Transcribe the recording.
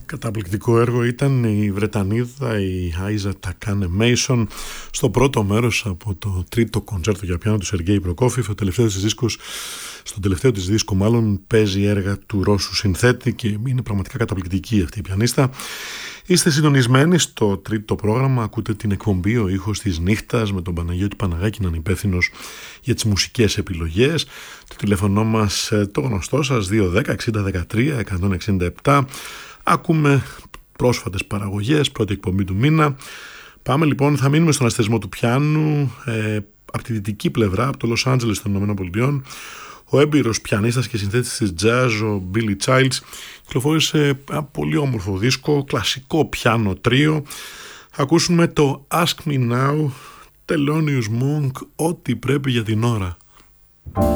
Καταπληκτικό έργο ήταν η Βρετανίδα, η Άιζα Τακάνε Μέισον, στο πρώτο μέρος από το τρίτο κοντσέρτο για πιάνο του Σεργέη Προκόφιεφ. Στον τελευταίο της δίσκο μάλλον παίζει έργα του Ρώσου συνθέτη και είναι πραγματικά καταπληκτική αυτή η πιανίστα. Είστε συντονισμένοι στο τρίτο πρόγραμμα, ακούτε την εκπομπή «Ο ήχος της νύχτας» με τον Παναγιώτη Παναγάκη να είναι υπεύθυνος για τις μουσικές επιλογές. Το τηλέφωνο μας το γνωστό σας 210 60 13 167. Ακούμε πρόσφατες παραγωγές, πρώτη εκπομπή του μήνα. Πάμε λοιπόν, θα μείνουμε στον αστερισμό του πιάνου από τη δυτική πλευρά, από το Λος Άντζελες των ΗΠΑ. Ο έμπειρος πιανίστας και συνθέτης της jazz, ο Billy Childs, κυκλοφόρησε ένα πολύ όμορφο δίσκο, κλασικό πιάνο τρίο. Θα ακούσουμε το Ask Me Now, Thelonious Monk, ό,τι πρέπει για την ώρα.